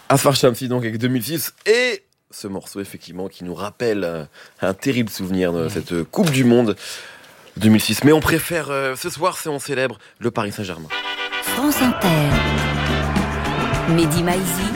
Afar Shamsi donc avec 2006 et ce morceau effectivement qui nous rappelle un terrible souvenir de cette Coupe du Monde 2006. Mais on préfère ce soir, c'est on célèbre le Paris Saint-Germain. France Inter. Mehdi Maizi.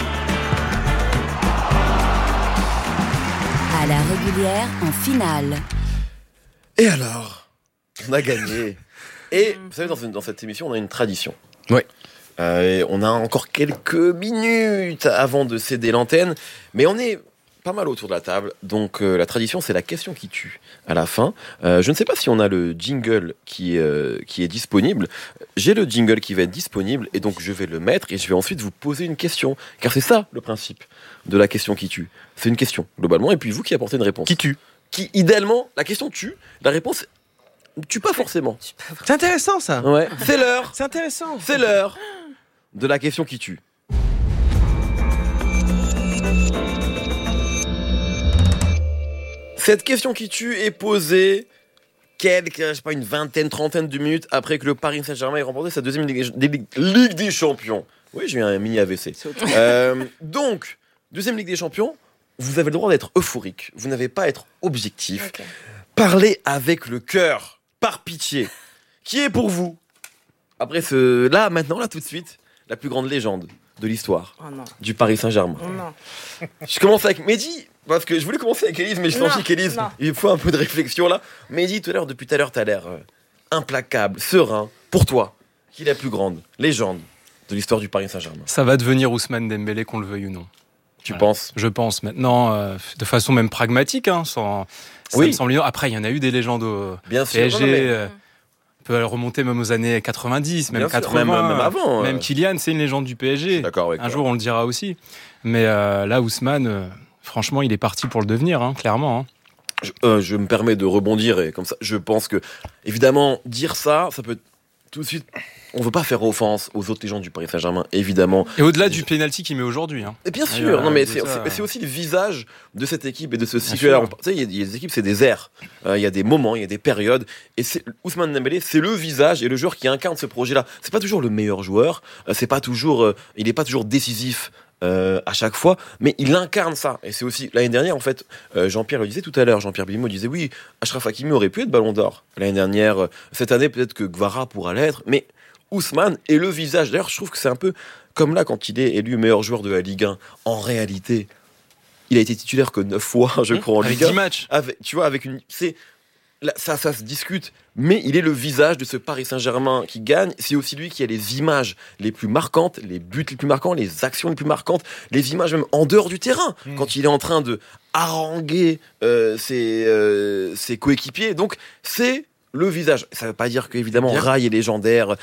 À la régulière en finale. Et alors, on a gagné. Et vous savez, dans cette émission, on a une tradition. Oui. Et on a encore quelques minutes avant de céder l'antenne, mais on est pas mal autour de la table. Donc la tradition, c'est la question qui tue à la fin. Je ne sais pas si on a le jingle qui est disponible. J'ai le jingle qui va être disponible et donc je vais le mettre et je vais ensuite vous poser une question. Car c'est ça le principe de la question qui tue. C'est une question, globalement, et puis vous qui apportez une réponse. Qui tue. Qui, idéalement, la question tue, la réponse tue pas forcément. C'est intéressant ça. Ouais. C'est l'heure. C'est intéressant. C'est l'heure de la question qui tue. Cette question qui tue est posée une vingtaine, trentaine de minutes après que le Paris Saint-Germain ait remporté sa deuxième Ligue des Champions. Oui, j'ai eu un mini AVC. Donc, deuxième Ligue des Champions, vous avez le droit d'être euphorique. Vous n'avez pas à être objectif. Okay. Parlez avec le cœur, par pitié. Qui est pour vous, après maintenant, tout de suite, la plus grande légende de l'histoire du Paris Saint-Germain? Je commence avec Mehdi, parce que je voulais commencer avec Élise, mais je sens qu'Élise, il faut un peu de réflexion là. Mehdi, depuis tout à l'heure, t'as l'air implacable, serein. Pour toi, qui est la plus grande légende de l'histoire du Paris Saint-Germain? Ça va devenir Ousmane Dembélé, qu'on le veuille ou non. Tu penses? Je pense maintenant, de façon même pragmatique, ça me semble évident. Après, il y en a eu des légendes au PSG. On peut remonter même aux années 90, même 80, même avant. Même Kylian, c'est une légende du PSG. D'accord avec un jour, on le dira aussi. Mais là, Ousmane, franchement, il est parti pour le devenir, clairement. Je me permets de rebondir et comme ça, je pense que, évidemment, dire ça peut tout de suite. On veut pas faire offense aux autres légendes du Paris Saint-Germain, évidemment. Et au-delà du penalty qu'il met aujourd'hui. Et bien sûr, c'est aussi le visage de cette équipe et de ce cycle-là. Tu sais, il y a des équipes, c'est des airs. Il y a des moments, il y a des périodes. Et Ousmane Dembélé, c'est le visage et le joueur qui incarne ce projet-là. C'est pas toujours le meilleur joueur. Il est pas toujours décisif. À chaque fois, mais il incarne ça. Et c'est aussi, l'année dernière, en fait, Jean-Pierre le disait tout à l'heure, Jean-Pierre Bilimo disait oui, Achraf Hakimi aurait pu être Ballon d'Or l'année dernière. Cette année, peut-être que Gvara pourra l'être, mais Ousmane est le visage. D'ailleurs, je trouve que c'est un peu comme là, quand il est élu meilleur joueur de la Ligue 1. En réalité, il a été titulaire que 9 fois, je crois, en Ligue 1. Avec 10 matchs. Tu vois, ça se discute, mais il est le visage de ce Paris Saint-Germain qui gagne. C'est aussi lui qui a les images les plus marquantes, les buts les plus marquants, les actions les plus marquantes, les images même en dehors du terrain, quand il est en train de haranguer ses coéquipiers. Donc, c'est le visage. Ça ne veut pas dire qu'évidemment, Rai est légendaire.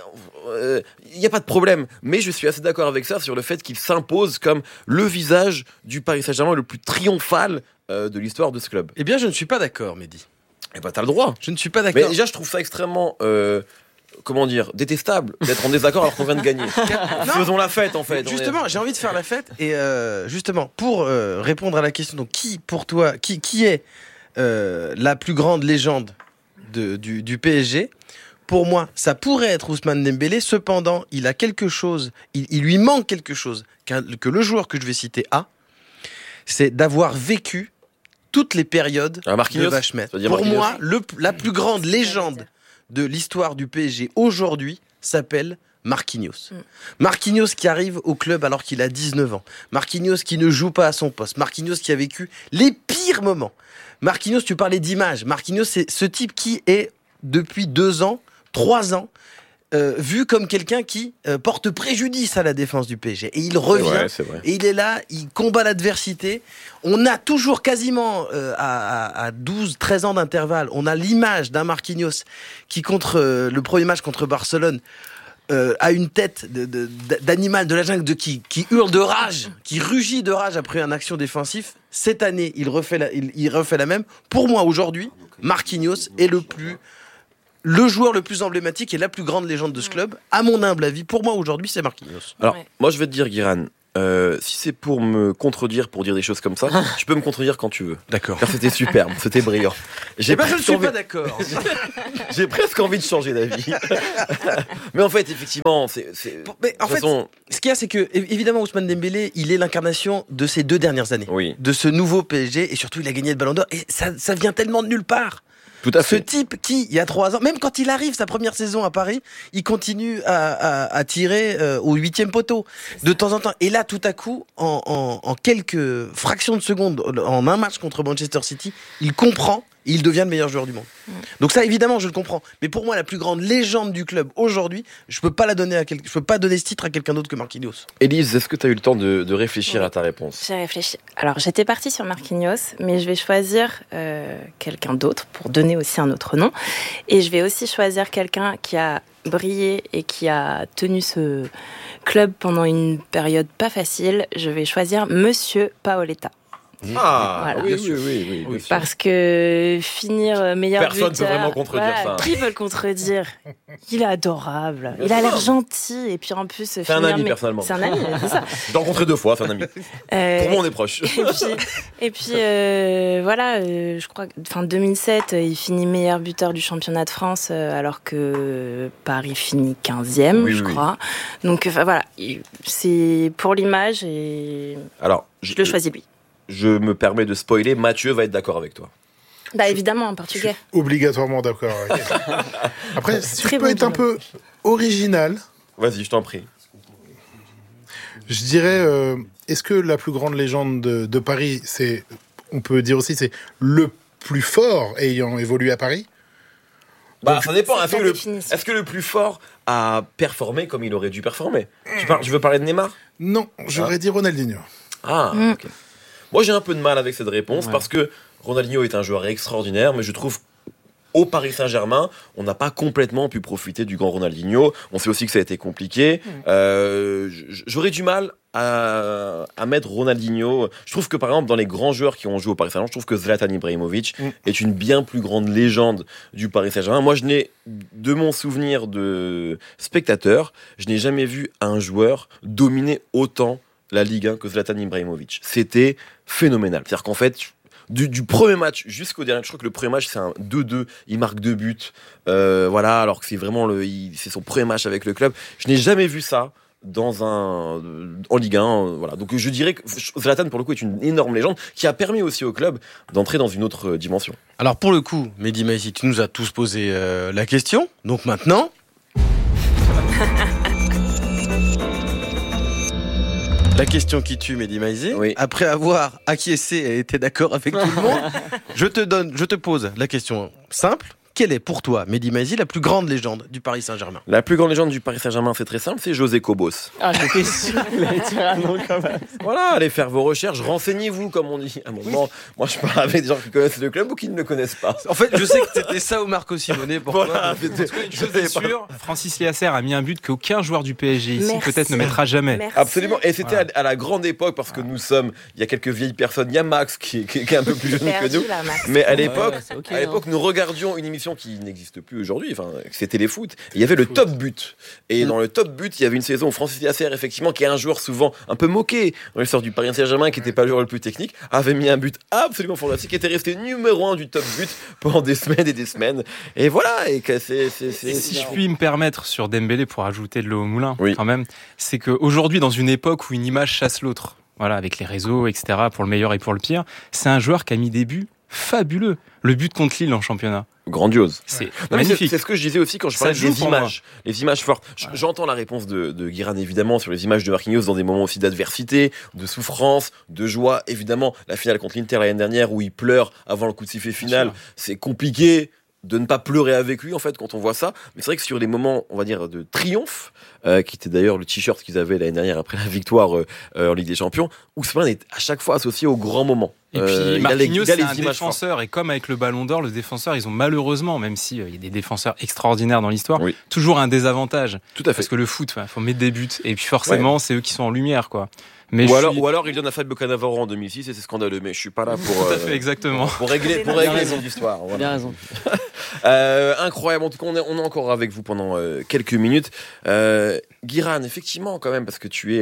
Il n'y a pas de problème. Mais je suis assez d'accord avec ça sur le fait qu'il s'impose comme le visage du Paris Saint-Germain le plus triomphal de l'histoire de ce club. Eh bien, je ne suis pas d'accord, Mehdi. Eh ben, t'as le droit. Je ne suis pas d'accord. Mais déjà, je trouve ça extrêmement, détestable d'être en désaccord alors qu'on vient de gagner. Faisons la fête, en fait. Justement, j'ai envie de faire la fête. Et justement, pour répondre à la question, donc, pour toi, qui est la plus grande légende du PSG? Pour moi, ça pourrait être Ousmane Dembélé. Cependant, il a quelque chose, il lui manque quelque chose que le joueur que je vais citer a, c'est d'avoir vécu toutes les périodes de Vachmet. Pour moi, la plus grande légende de l'histoire du PSG aujourd'hui s'appelle Marquinhos. Marquinhos qui arrive au club alors qu'il a 19 ans. Marquinhos qui ne joue pas à son poste. Marquinhos qui a vécu les pires moments. Marquinhos, tu parlais d'image. Marquinhos, c'est ce type qui est, depuis 2 ans, 3 ans, vu comme quelqu'un qui porte préjudice à la défense du PSG. Et il revient, et il est là, il combat l'adversité. On a toujours quasiment, à 12-13 ans d'intervalle, on a l'image d'un Marquinhos qui, le premier match contre Barcelone, a une tête d'animal de la jungle qui hurle de rage, qui rugit de rage après une action défensive. Cette année, il refait la même. Pour moi, aujourd'hui, Marquinhos est le joueur le plus emblématique et la plus grande légende de ce club. À mon humble avis, pour moi, aujourd'hui, c'est Marquinhos. Alors, moi, je vais te dire, Guiran, si c'est pour me contredire, pour dire des choses comme ça, tu peux me contredire quand tu veux. D'accord. Car c'était superbe, c'était brillant. Je ne suis pas d'accord. J'ai presque envie de changer d'avis. Mais en fait, effectivement, ce qu'il y a, c'est que évidemment Ousmane Dembélé, il est l'incarnation de ces 2 dernières années, de ce nouveau PSG, et surtout il a gagné le Ballon d'Or, et ça vient tellement de nulle part. Tout à fait. Ce type qui, il y a 3 ans, même quand il arrive sa première saison à Paris, il continue à tirer au 8e poteau de temps en temps. Et là, tout à coup, en quelques fractions de secondes, en un match contre Manchester City, il comprend. Il devient le meilleur joueur du monde. Donc ça, évidemment, je le comprends. Mais pour moi, la plus grande légende du club aujourd'hui, je peux pas donner ce titre à quelqu'un d'autre que Marquinhos. Élise, est-ce que tu as eu le temps de réfléchir à ta réponse ? J'ai réfléchi. Alors, j'étais partie sur Marquinhos, mais je vais choisir quelqu'un d'autre pour donner aussi un autre nom. Et je vais aussi choisir quelqu'un qui a brillé et qui a tenu ce club pendant une période pas facile. Je vais choisir Monsieur Paoletta. Ah, voilà. oui. Parce que finir meilleur buteur... Personne ne peut vraiment contredire ça. Qui peut le contredire ? Il est adorable. Il a l'air gentil. Et puis en plus... C'est un ami, personnellement. C'est un ami, c'est ça. Je l'ai rencontré 2 fois, c'est un ami. Pour moi, on est proches. Et puis voilà, je crois qu'en 2007, il finit meilleur buteur du championnat de France, alors que Paris finit 15e, je crois. Donc voilà, c'est pour l'image et alors, je le choisis lui. Je me permets de spoiler, Mathieu va être d'accord avec toi. Bah évidemment, en portugais. Je suis obligatoirement d'accord avec Après, si je peux être un peu original... Vas-y, je t'en prie. Je dirais, est-ce que la plus grande légende de Paris, on peut dire aussi, c'est le plus fort ayant évolué à Paris ? Bah, ça dépend. Est-ce que le plus fort a performé comme il aurait dû performer ? Je veux parler de Neymar ? Non, j'aurais dit Ronaldinho. Ah, ok. Moi, j'ai un peu de mal avec cette réponse parce que Ronaldinho est un joueur extraordinaire, mais je trouve au Paris Saint-Germain, on n'a pas complètement pu profiter du grand Ronaldinho. On sait aussi que ça a été compliqué. J'aurais du mal à mettre Ronaldinho. Je trouve que par exemple, dans les grands joueurs qui ont joué au Paris Saint-Germain, je trouve que Zlatan Ibrahimovic est une bien plus grande légende du Paris Saint-Germain. Moi, de mon souvenir de spectateur, je n'ai jamais vu un joueur dominer autant la Ligue 1 que Zlatan Ibrahimovic. C'était phénoménal. C'est-à-dire qu'en fait, du premier match jusqu'au dernier, je crois que le premier match c'est un 2-2, il marque 2 buts, alors que c'est vraiment c'est son premier match avec le club. Je n'ai jamais vu ça en Ligue 1, voilà. Donc je dirais que Zlatan pour le coup est une énorme légende qui a permis aussi au club d'entrer dans une autre dimension. Alors pour le coup, Mehdi Maizi, tu nous as tous posé la question, donc maintenant... La question qui tue, Mehdi Maizi, après avoir acquiescé et été d'accord avec tout le monde, je te pose la question simple. Quelle est pour toi, Mehdi Maizi, la plus grande légende du Paris Saint-Germain ? La plus grande légende du Paris Saint-Germain, c'est très simple, c'est José Cobos. Ah, j'étais sûr qu'il allait dire un nom quand même. Voilà, allez faire vos recherches, renseignez-vous, comme on dit. À un moment, moi je parle avec des gens qui connaissent le club ou qui ne le connaissent pas. En fait, je sais que c'était ça au Marco Simone. Pourquoi ? Voilà, je suis sûr, Francis Liasser a mis un but qu'aucun joueur du PSG ici peut-être ne mettra jamais. Merci. Absolument, et c'était à la grande époque, parce que nous sommes, il y a quelques vieilles personnes, il y a Max qui est un peu plus jeune que nous, mais à l'époque, nous regardions une émission qui n'existe plus aujourd'hui, c'était les foot. Il y avait le top but. Et dans le top but, il y avait une saison où Francis Liasser, effectivement, qui est un joueur souvent un peu moqué dans l'histoire du Paris Saint-Germain, qui n'était pas le joueur le plus technique, avait mis un but absolument fantastique, qui était resté numéro 1 du top but pendant des semaines et des semaines. Et voilà. Et que si je puis me permettre sur Dembélé pour ajouter de l'eau au moulin, quand même, c'est qu'aujourd'hui, dans une époque où une image chasse l'autre, voilà, avec les réseaux, etc., pour le meilleur et pour le pire, c'est un joueur qui a mis des buts fabuleux. Le but contre Lille en championnat. Grandiose. C'est magnifique. C'est ce que je disais aussi quand je parlais des images. Les images fortes. J'entends la réponse de Guiran, évidemment, sur les images de Marquinhos dans des moments aussi d'adversité, de souffrance, de joie. Évidemment, la finale contre l'Inter l'année dernière où il pleure avant le coup de sifflet final. C'est compliqué de ne pas pleurer avec lui, en fait, quand on voit ça. Mais c'est vrai que sur les moments, on va dire, de triomphe, qui était d'ailleurs le t-shirt qu'ils avaient l'année dernière après la victoire en Ligue des Champions, Ousmane est à chaque fois associé aux grands moments. Et puis Marquinhos, c'est un défenseur, et comme avec le Ballon d'Or, le défenseur, ils ont malheureusement, même s'il y a des défenseurs extraordinaires dans l'histoire, toujours un désavantage. Tout à fait. Parce que le foot, faut mettre des buts, et puis forcément, c'est eux qui sont en lumière, quoi. Mais ou alors il donne à Fabio Cannavaro en 2006 et c'est scandaleux. Mais je suis pas là pour. Tout à fait, exactement. Pour régler son histoire. Voilà. Bien raison. Incroyable. En tout cas, on est encore avec vous pendant quelques minutes. Guiran, effectivement, quand même, parce que tu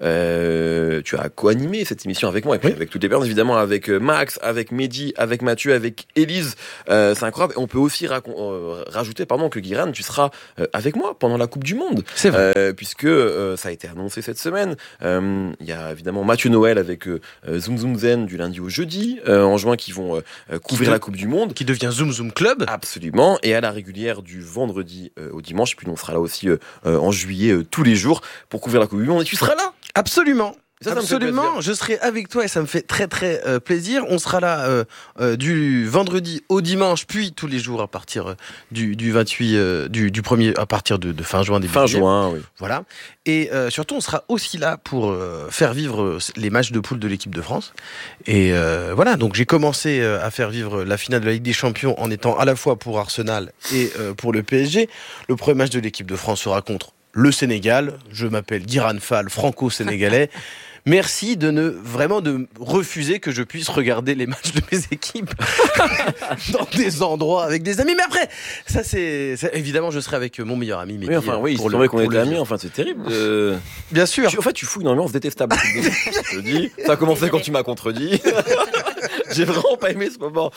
as co-animé cette émission avec moi et puis avec toutes les personnes, évidemment, avec Max, avec Mehdi, avec Mathieu, avec Élise. C'est incroyable. Et on peut aussi rajouter, que Guiran, tu seras avec moi pendant la Coupe du Monde. C'est vrai. Puisque ça a été annoncé cette semaine. Il y a évidemment Mathieu Noël avec Zoom Zoom Zen du lundi au jeudi en juin qui vont couvrir la Coupe du Monde. Qui devient Zoom Zoom Club. Absolument. Et à la régulière du vendredi au dimanche. Et puis on sera là aussi en juillet tous les jours pour couvrir la Coupe du Monde. Et tu seras là. Absolument. Ça Absolument, je serai avec toi et ça me fait très très plaisir. On sera là du vendredi au dimanche, puis tous les jours à partir du 28, du premier, à partir de fin juin, début juillet. Fin juin, oui. Voilà. Et surtout, on sera aussi là pour faire vivre les matchs de poule de l'équipe de France. Et voilà, donc j'ai commencé à faire vivre la finale de la Ligue des Champions en étant à la fois pour Arsenal et pour le PSG. Le premier match de l'équipe de France sera contre le Sénégal. Je m'appelle Guiran Fall, franco-sénégalais. Merci de refuser que je puisse regarder les matchs de mes équipes dans des endroits avec des amis. Mais après, ça c'est évidemment, je serai avec mon meilleur ami. Mehdi, c'est vrai qu'on était amis. Enfin, c'est terrible. Bien sûr. En fait, tu fous une ambiance détestable. Je te dis. Ça a commencé quand tu m'as contredit. J'ai vraiment pas aimé ce moment.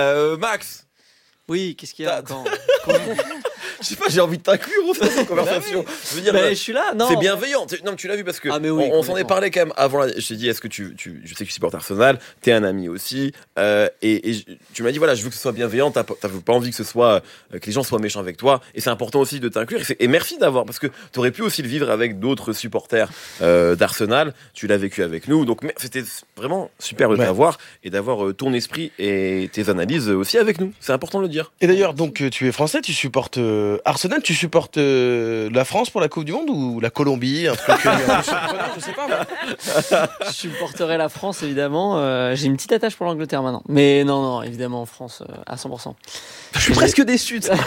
Max. Oui, qu'est-ce qu'il y a quand Je sais pas, j'ai envie de t'inclure au fond de cette conversation. Je veux dire, je suis là, non. C'est bienveillant. Non, mais tu l'as vu parce que on s'en est parlé quand même avant. Je t'ai dit, est-ce que je sais que tu supportes Arsenal, t'es un ami aussi, et tu m'as dit voilà, je veux que ce soit bienveillant. T'as pas envie que ce soit que les gens soient méchants avec toi, et c'est important aussi de t'inclure. Et merci d'avoir, parce que t'aurais pu aussi le vivre avec d'autres supporters d'Arsenal. Tu l'as vécu avec nous, donc c'était vraiment super de t'avoir et d'avoir ton esprit et tes analyses aussi avec nous. C'est important de le dire. Et d'ailleurs, donc tu es français, tu supportes Arsenal, tu supportes la France pour la Coupe du Monde ou la Colombie, un truc je sais pas. Je supporterai la France évidemment. J'ai une petite attache pour l'Angleterre maintenant, mais non, évidemment en France à 100%. Je suis presque déçu de ça.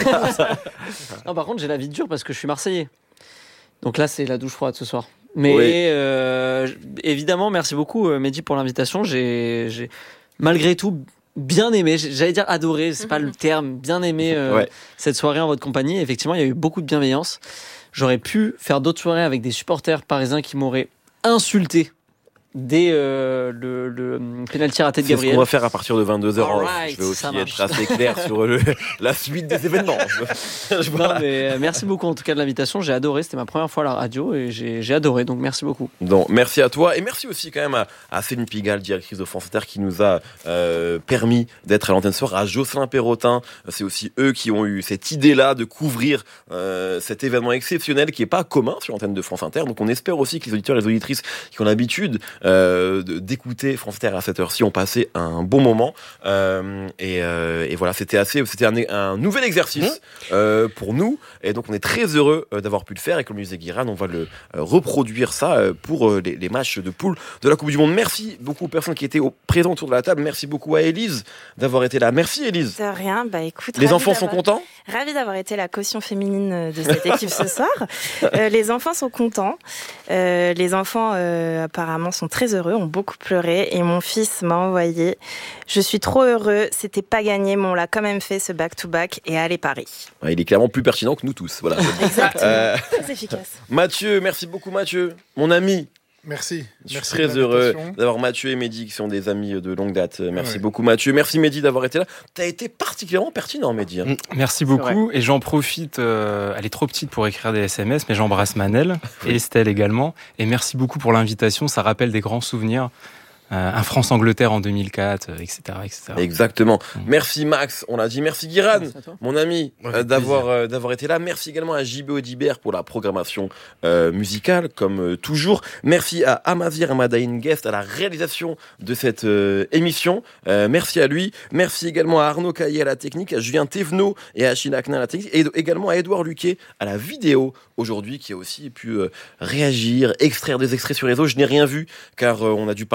Non, par contre, j'ai la vie dure parce que je suis Marseillais. Donc là, c'est la douche froide ce soir. Mais évidemment, merci beaucoup Mehdi pour l'invitation. J'ai malgré tout bien aimé, j'allais dire adoré, c'est pas le terme, bien aimé cette soirée en votre compagnie. Effectivement, il y a eu beaucoup de bienveillance. J'aurais pu faire d'autres soirées avec des supporters parisiens qui m'auraient insulté dès le pénalty raté de Gabriel. C'est ce qu'on va faire à partir de 22h. Right, je vais aussi être assez clair sur la suite des événements. Non, mais merci beaucoup en tout cas de l'invitation. J'ai adoré, c'était ma première fois à la radio et j'ai adoré, donc merci beaucoup. Donc, merci à toi et merci aussi quand même à Céline Pigalle, directrice de France Inter, qui nous a permis d'être à l'antenne ce soir, à Jocelyn Perrotin. C'est aussi eux qui ont eu cette idée-là de couvrir cet événement exceptionnel qui n'est pas commun sur l'antenne de France Inter. Donc on espère aussi que les auditeurs et les auditrices qui ont l'habitude d'écouter France Inter à cette heure-ci ont passé un bon moment et voilà, c'était un nouvel exercice pour nous et donc on est très heureux d'avoir pu le faire et comme le disait Guiran, on va le reproduire ça pour les matchs de poule de la Coupe du Monde. Merci beaucoup aux personnes qui étaient présentes autour de la table. Merci beaucoup à Élise d'avoir été là. Merci Élise. De rien, écoute. Les enfants sont contents ? Ravi d'avoir été la caution féminine de cette équipe ce soir. Les enfants sont contents. Les enfants apparemment sont très heureux, ont beaucoup pleuré et mon fils m'a envoyé « Je suis trop heureux, c'était pas gagné, mais on l'a quand même fait ce back-to-back et allez Paris ». Ouais, il est clairement plus pertinent que nous tous. Voilà. Exactement, très efficace. Mathieu, merci beaucoup Mathieu, mon ami. Merci. Je suis très heureux d'avoir Mathieu et Mehdi qui sont des amis de longue date. Merci beaucoup Mathieu. Merci Mehdi d'avoir été là. Tu as été particulièrement pertinent Mehdi. Merci beaucoup et j'en profite. Elle est trop petite pour écrire des SMS, mais j'embrasse Manel et Estelle également. Et merci beaucoup pour l'invitation. Ça rappelle des grands souvenirs. Un France-Angleterre en 2004, etc., etc. Exactement. Merci Max, on l'a dit. Merci Guiran, mon ami, d'avoir été là. Merci également à JB Audibert pour la programmation musicale, comme toujours. Merci à Amazir Amadain Guest à la réalisation de cette émission. Merci à lui. Merci également à Arnaud Caillé à la technique, à Julien Thévenot et à Achille Aknin à la technique, et également à Édouard Luquet à la vidéo aujourd'hui, qui a aussi pu réagir, extraire des extraits sur les réseaux. Je n'ai rien vu, car on a dû parler pendant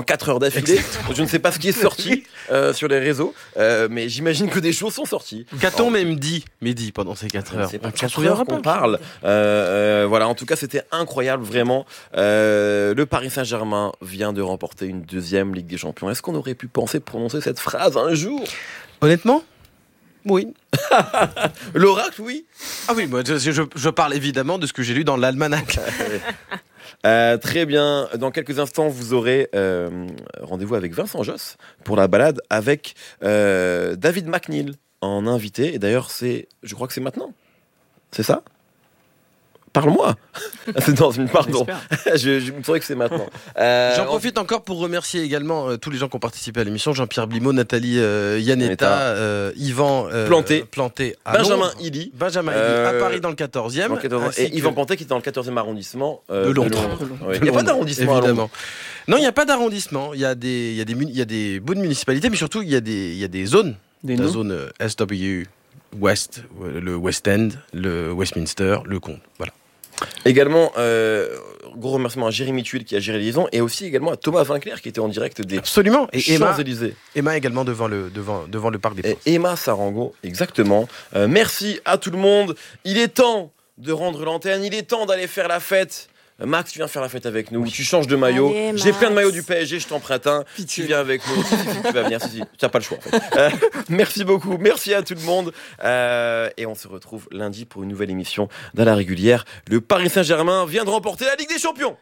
4 heures d'affilée. Je ne sais pas ce qui est sorti sur les réseaux, mais j'imagine que des choses sont sorties. Qu'a-t-on même dit, Mehdi, pendant ces 4 heures? C'est pas 4 heures qu'on parle. Voilà, en tout cas, c'était incroyable, vraiment. Le Paris Saint-Germain vient de remporter une 2e Ligue des Champions. Est-ce qu'on aurait pu penser prononcer cette phrase un jour? Honnêtement, oui. L'oracle, oui. Ah oui, moi, je parle évidemment de ce que j'ai lu dans l'almanach. Très bien. Dans quelques instants, vous aurez rendez-vous avec Vincent Josse pour la balade avec David McNeil en invité. Et d'ailleurs, je crois que c'est maintenant. C'est ça? Parle-moi. C'est dans une pardon. Je me souviens que c'est maintenant. J'en profite encore pour remercier également tous les gens qui ont participé à l'émission: Jean-Pierre Blimaud, Nathalie Yanetta, Yvan Planté, Benjamin Hilly à Paris dans le 14e, et Yvan Planté qui est dans le 14e arrondissement de Londres. Oui. Il n'y a pas d'arrondissement évidemment. Non, il n'y a pas d'arrondissement. Il y a des bouts de municipalités, mais surtout il y a des zones. La zone SW West, le West End, le Westminster, le Comte. Voilà. Également, gros remerciement à Jérémy Tuile qui a géré les liaisons, et aussi également à Thomas Vinclair qui était en direct des Absolument. Et Champs-Élysées. Emma également devant le Parc des Princes. Et Emma Sarango, exactement. Merci à tout le monde. Il est temps de rendre l'antenne, il est temps d'aller faire la fête. Max, tu viens faire la fête avec nous. Tu changes de maillot. Allez, j'ai plein de maillots du PSG, je t'emprunte un. Tu viens avec nous. Tu vas venir. Tu n'as pas le choix. En fait. Merci beaucoup. Merci à tout le monde. Et on se retrouve lundi pour une nouvelle émission dans la régulière. Le Paris Saint-Germain vient de remporter la Ligue des Champions.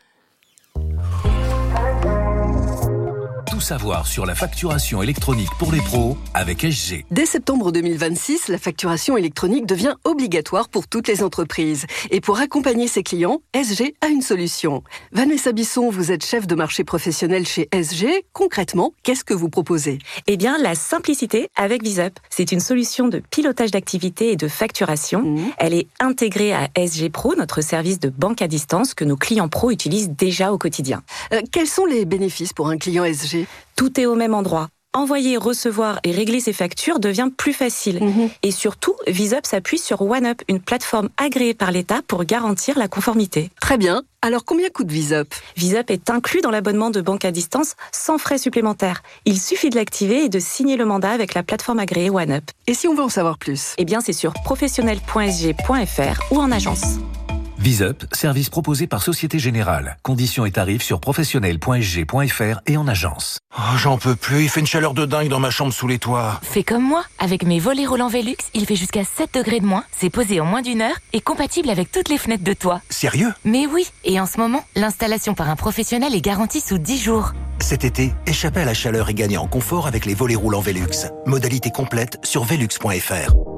Tout savoir sur la facturation électronique pour les pros avec SG. Dès septembre 2026, la facturation électronique devient obligatoire pour toutes les entreprises. Et pour accompagner ses clients, SG a une solution. Vanessa Bisson, vous êtes chef de marché professionnel chez SG. Concrètement, qu'est-ce que vous proposez? Eh bien, la simplicité avec VisUp. C'est une solution de pilotage d'activité et de facturation. Elle est intégrée à SG Pro, notre service de banque à distance que nos clients pros utilisent déjà au quotidien. Quels sont les bénéfices pour un client SG? Tout est au même endroit. Envoyer, recevoir et régler ses factures devient plus facile. Et surtout, VisUp s'appuie sur OneUp, une plateforme agréée par l'État pour garantir la conformité. Très bien. Alors combien coûte VisUp? VisUp est inclus dans l'abonnement de banque à distance sans frais supplémentaires. Il suffit de l'activer et de signer le mandat avec la plateforme agréée OneUp. Et si on veut en savoir plus? Eh bien, c'est sur professionnel.sg.fr ou en agence. VisUp, service proposé par Société Générale. Conditions et tarifs sur professionnel.sg.fr et en agence. Oh, j'en peux plus, il fait une chaleur de dingue dans ma chambre sous les toits. Fais comme moi, avec mes volets roulants Velux, il fait jusqu'à 7 degrés de moins, c'est posé en moins d'1 heure et compatible avec toutes les fenêtres de toit. Sérieux? Mais oui, et en ce moment, l'installation par un professionnel est garantie sous 10 jours. Cet été, échappez à la chaleur et gagnez en confort avec les volets roulants Velux. Modalité complète sur velux.fr.